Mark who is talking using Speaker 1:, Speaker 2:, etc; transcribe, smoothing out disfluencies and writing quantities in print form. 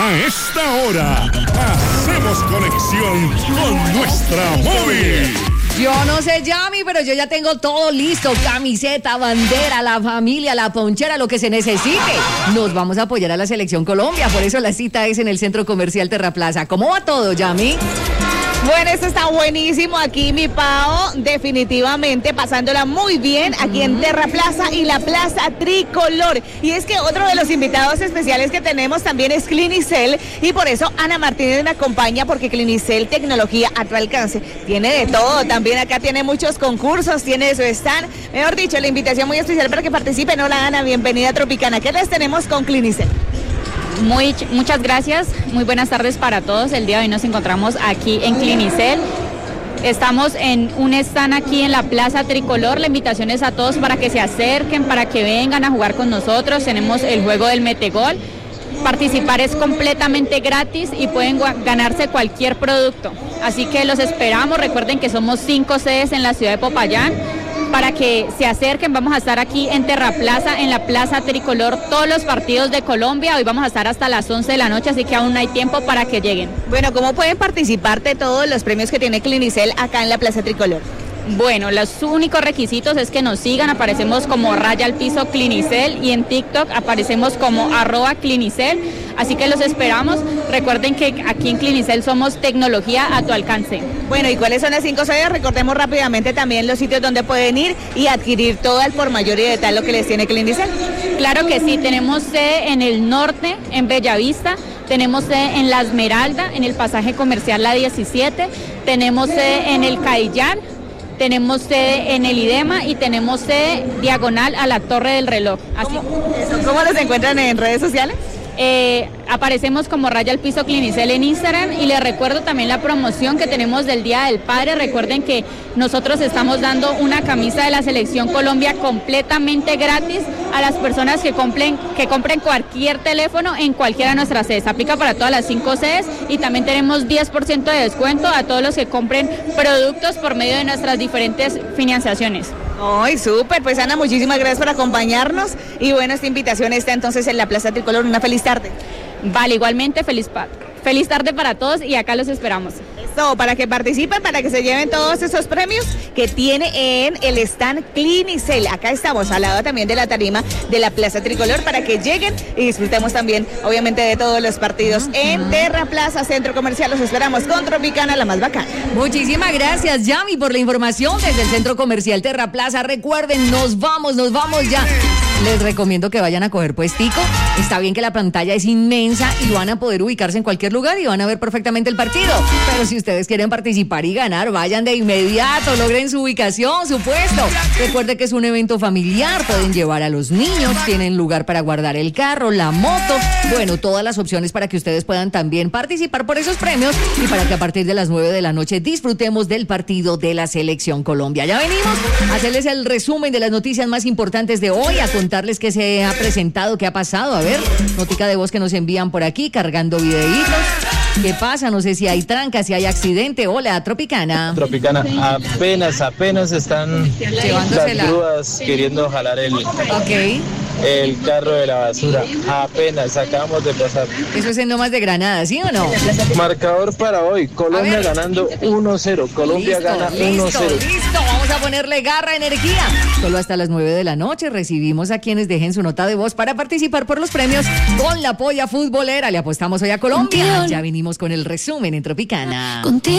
Speaker 1: A esta hora, hacemos conexión con nuestra móvil.
Speaker 2: Yo no sé, Yami, pero yo ya tengo todo listo. Camiseta, bandera, la familia, la ponchera, lo que se necesite. Nos vamos a apoyar a la Selección Colombia. Por eso la cita es en el Centro Comercial Terraplaza. ¿Cómo va todo, Yami?
Speaker 3: Bueno, esto está buenísimo aquí, mi Pao, definitivamente pasándola muy bien aquí en Terraplaza y la Plaza Tricolor. Y es que otro de los invitados especiales que tenemos también es Clinicel, y por eso Ana Martínez me acompaña, porque Clinicel, tecnología a tu alcance, tiene de todo. También acá tiene muchos concursos, tiene su stand. Mejor dicho, la invitación muy especial para que participen. Hola, Ana, bienvenida a Tropicana. ¿Qué les tenemos con Clinicel?
Speaker 4: Muchas gracias, muy buenas tardes para todos. El día de hoy nos encontramos aquí en Clinicel. Estamos en un stand aquí en la Plaza Tricolor. La invitación es a todos para que se acerquen, para que vengan a jugar con nosotros. Tenemos el juego del Metegol. Participar es completamente gratis y pueden ganarse cualquier producto. Así que los esperamos. Recuerden que somos 5 sedes en la ciudad de Popayán. Para que se acerquen, vamos a estar aquí en Terraplaza, en la Plaza Tricolor, todos los partidos de Colombia. Hoy vamos a estar hasta las 11 de la noche, así que aún hay tiempo para que lleguen.
Speaker 3: Bueno, ¿cómo pueden participar de todos los premios que tiene Clinicel acá en la Plaza Tricolor?
Speaker 4: Bueno, los únicos requisitos es que nos sigan, aparecemos como @Clinicel y en TikTok aparecemos como @Clinicel, así que los esperamos. Recuerden que aquí en Clinicel somos tecnología a tu alcance.
Speaker 3: Bueno, ¿y cuáles son las 5 sedes? Recordemos rápidamente también los sitios donde pueden ir y adquirir todo al por mayor y de tal lo que les tiene Clinicel.
Speaker 4: Claro que sí, tenemos sede en el norte, en Bellavista. Tenemos sede en La Esmeralda, en el pasaje comercial La 17. Tenemos sede en el Caillán. Tenemos sede en el IDEMA y tenemos sede diagonal a la Torre del Reloj. Así.
Speaker 3: ¿Cómo los encuentran en redes sociales?
Speaker 4: Aparecemos como @Clinicel en Instagram, y les recuerdo también la promoción que tenemos del Día del Padre. Recuerden que nosotros estamos dando una camisa de la Selección Colombia completamente gratis a las personas que compren cualquier teléfono en cualquiera de nuestras sedes. Aplica para todas las 5 sedes, y también tenemos 10% de descuento a todos los que compren productos por medio de nuestras diferentes financiaciones.
Speaker 3: ¡Ay, súper! Pues Ana, muchísimas gracias por acompañarnos, y bueno, esta invitación está entonces en la Plaza Tricolor. Una feliz tarde.
Speaker 4: Vale, igualmente, feliz tarde para todos, y acá los esperamos.
Speaker 3: Esto, para que participen, para que se lleven todos esos premios que tiene en el stand Clinicel. Acá estamos, al lado también de la tarima de la Plaza Tricolor, para que lleguen y disfrutemos también, obviamente, de todos los partidos en Terraplaza, Centro Comercial. Los esperamos con Tropicana, la más bacana.
Speaker 2: Muchísimas gracias, Yami, por la información desde el Centro Comercial Terraplaza. Recuerden, nos vamos ya. Les recomiendo que vayan a coger puestico. Está bien que la pantalla es inmensa y van a poder ubicarse en cualquier lugar y van a ver perfectamente el partido. Pero si ustedes quieren participar y ganar, vayan de inmediato, logren su ubicación, su puesto. Recuerde que es un evento familiar, pueden llevar a los niños, tienen lugar para guardar el carro, la moto. Bueno, todas las opciones para que ustedes puedan también participar por esos premios y para que a partir de las 9 de la noche disfrutemos del partido de la Selección Colombia. Ya venimos a hacerles el resumen de las noticias más importantes de hoy, a contarles qué se ha presentado, qué ha pasado. A ver, notica de voz que nos envían por aquí, cargando videitos. ¿Qué pasa? No sé si hay tranca, si hay accidente. Hola, Tropicana.
Speaker 5: Tropicana, apenas están las grúas queriendo jalar el carro de la basura. Apenas acabamos de pasar.
Speaker 2: Eso es en Lomas de Granada, ¿sí o no?
Speaker 5: Marcador para hoy, Colombia ganando 1-0. Colombia gana 1-0.
Speaker 2: Listo, vamos a ponerle garra, energía. Solo hasta las 9 de la noche recibimos a quienes dejen su nota de voz para participar por los premios con la polla futbolera. Le apostamos hoy a Colombia. Ya vinimos con el resumen en Tropicana.